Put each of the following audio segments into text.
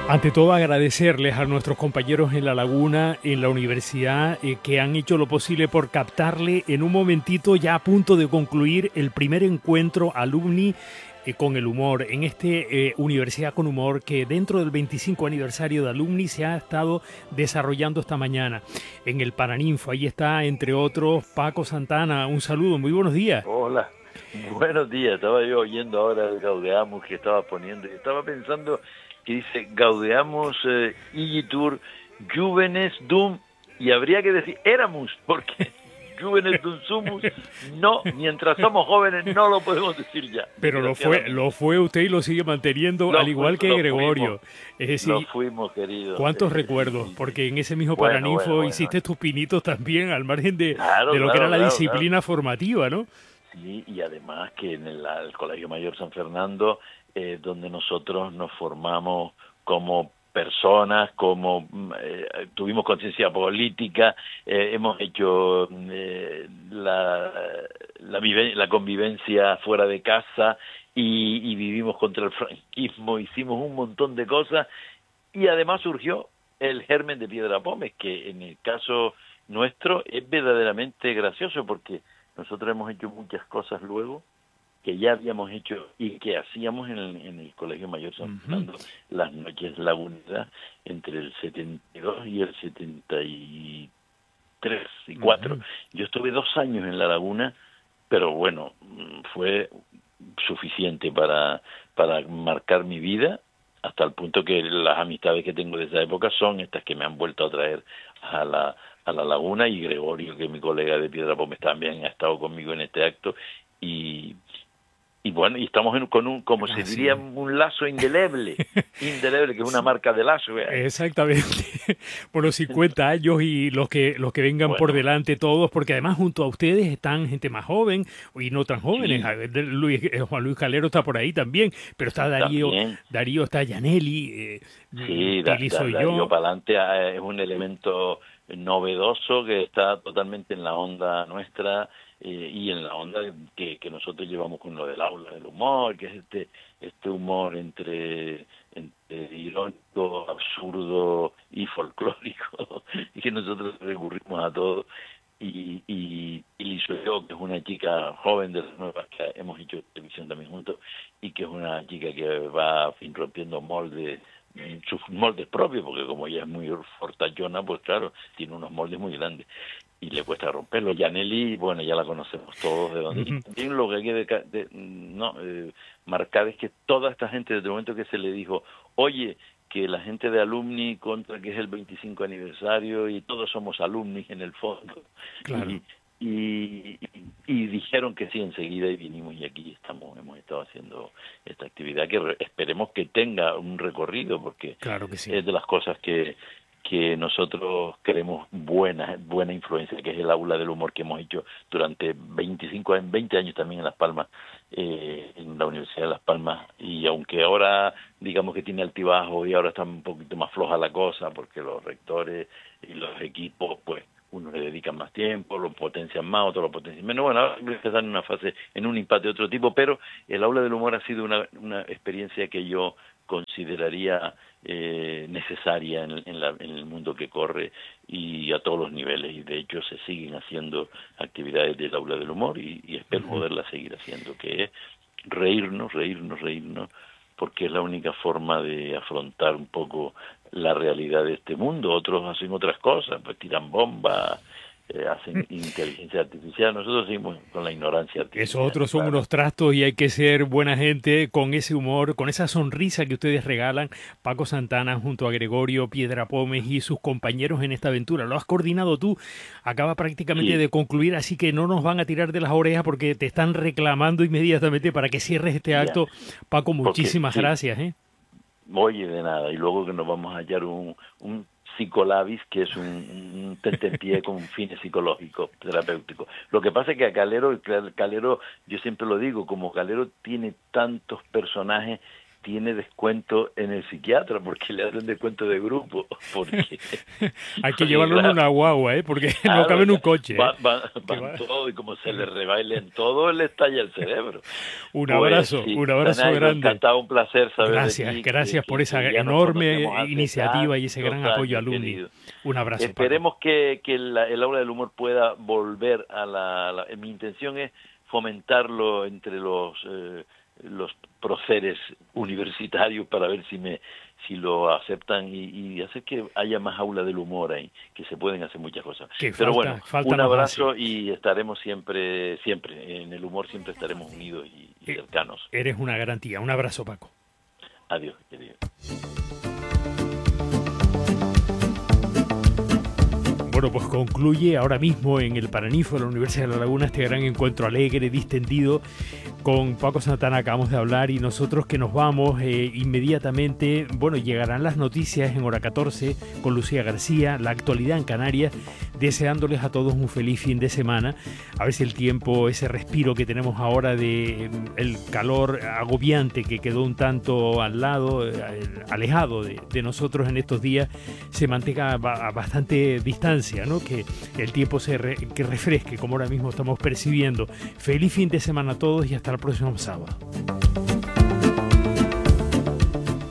Ante todo, agradecerles a nuestros compañeros en La Laguna, en la universidad, que han hecho lo posible por captarle en un momentito ya a punto de concluir el primer encuentro alumni con el humor, en Universidad con Humor, que dentro del 25 aniversario de Alumni se ha estado desarrollando esta mañana en el Paraninfo. Ahí está, entre otros, Paco Santana. Un saludo, muy buenos días. Hola, buenos días. Estaba yo oyendo ahora el Gaudeamus que estaba poniendo y estaba pensando que dice Gaudeamus igitur juvenes dum, y habría que decir Eramus, porque juvenes dum sumus, no, mientras somos jóvenes no lo podemos decir ya, Pero lo desgraciadamente. fue usted y lo sigue manteniendo, al igual que Gregorio. Es Lo decir, fuimos, querido. ¿cuántos Sí, recuerdos? sí, sí. Porque en ese mismo Bueno, bueno, Paraninfo bueno. hiciste tus pinitos también, al margen de Claro, lo que era claro, la claro, claro. disciplina formativa, ¿no? Sí, y además que en el Colegio Mayor San Fernando, donde nosotros nos formamos como personas, tuvimos conciencia política, hemos hecho la convivencia fuera de casa y vivimos contra el franquismo, hicimos un montón de cosas y además surgió el germen de Piedra Pómez, que en el caso nuestro es verdaderamente gracioso porque nosotros hemos hecho muchas cosas luego que ya habíamos hecho y que hacíamos en el Colegio Mayor San Ujú, Fernando, las noches laguneras entre el 72 y el 73 y 4. ujú. Yo estuve 2 años en La Laguna, pero bueno, fue suficiente para marcar mi vida, hasta el punto que las amistades que tengo de esa época son estas que me han vuelto a traer a la Laguna, y Gregorio, que es mi colega de Piedra Pómez, también ha estado conmigo en este acto, y, y bueno, y estamos con como se Así diría, es. un lazo indeleble, que es una marca de lazo. Exactamente. Por los 50 años y los que vengan por Bueno, delante todos, porque además junto a ustedes están gente más joven y no tan jóvenes. sí, Juan Luis Calero está por ahí también, pero está también. Darío está Yaneli, Sí, Pili soy Darío yo. Palante es un elemento novedoso que está totalmente en la onda nuestra, y en la onda que nosotros llevamos con lo del aula del humor, que es este humor entre irónico, absurdo y folclórico, y que nosotros recurrimos a todo. Y soy yo, que es una chica joven de las nuevas, que hemos hecho televisión también juntos, y que es una chica que va, en fin, rompiendo moldes, sus moldes propios, porque como ella es muy fortachona, pues claro, tiene unos moldes muy grandes y le cuesta romperlos. Yaneli, bueno, ya la conocemos todos de dónde. Y también lo que hay que marcar es que toda esta gente, desde el momento que se le dijo, oye, que la gente de Alumni contra que es el 25 aniversario y todos somos alumnis en el fondo, Claro. y, y, y dijeron que sí enseguida, y vinimos y aquí estamos, hemos estado haciendo esta actividad que esperemos que tenga un recorrido, porque Claro que sí. es de las cosas que nosotros queremos buena influencia, que es el aula del humor que hemos hecho durante 25 años, 20 años también en Las Palmas, en la Universidad de Las Palmas, y aunque ahora digamos que tiene altibajo y ahora está un poquito más floja la cosa, porque los rectores y los equipos, pues, unos le dedican más tiempo, lo potencian más, otros lo potencian menos. Bueno, ahora están en una fase, en un impacto de otro tipo, pero el aula del humor ha sido una experiencia que yo consideraría necesaria en el mundo que corre, y a todos los niveles, y de hecho se siguen haciendo actividades del aula del humor, y espero Ujú. poderlas seguir haciendo, que es reírnos, porque es la única forma de afrontar un poco la realidad de este mundo. Otros hacen otras cosas, pues tiran bombas, hacen inteligencia artificial. Nosotros seguimos con la ignorancia Esos artificial, otros son claro. unos trastos y hay que ser buena gente con ese humor, con esa sonrisa que ustedes regalan. Paco Santana junto a Gregorio Piedra Pómez y sus compañeros en esta aventura. Lo has coordinado tú. Acaba prácticamente Sí, de concluir, así que no nos van a tirar de las orejas porque te están reclamando inmediatamente para que cierres este ya, acto. Paco, porque muchísimas sí, gracias, ¿eh? oye, de nada, y luego que nos vamos a hallar un psicolabis, que es un tentempié con fines psicológicos, terapéuticos. Lo que pasa es que a Calero, yo siempre lo digo, como Calero tiene tantos personajes, tiene descuento en el psiquiatra porque le hacen descuento de grupo. Porque hay que llevarlo en una guagua, porque claro, no cabe en un coche. Van todo, y como se le rebailen todo, le estalla el cerebro. Un abrazo grande. Encantado, un placer saber gracias, de ti, gracias por esa enorme iniciativa y ese gran apoyo a Alumni. Un abrazo. Esperemos que el aula del humor pueda volver a mi intención es fomentarlo entre los próceres universitarios para ver si lo aceptan y hacer que haya más aula del humor ahí, que se pueden hacer muchas cosas. Pero bueno, un abrazo y estaremos siempre en el humor, siempre estaremos unidos y cercanos. Eres una garantía. Un abrazo, Paco. Adiós, querido. Bueno, pues concluye ahora mismo en el Paraninfo de la Universidad de La Laguna este gran encuentro alegre, distendido. Con Paco Santana acabamos de hablar y nosotros que nos vamos inmediatamente, bueno, llegarán las noticias en hora 14 con Lucía García, la actualidad en Canarias, deseándoles a todos un feliz fin de semana. A ver si el tiempo, ese respiro que tenemos ahora de el calor agobiante que quedó un tanto al lado, alejado de nosotros en estos días, se mantenga a bastante distancia, ¿no? Que el tiempo que refresque, como ahora mismo estamos percibiendo. Feliz fin de semana a todos y hasta el próximo sábado.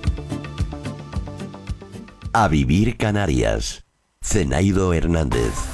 A vivir Canarias. Zenaido Hernández.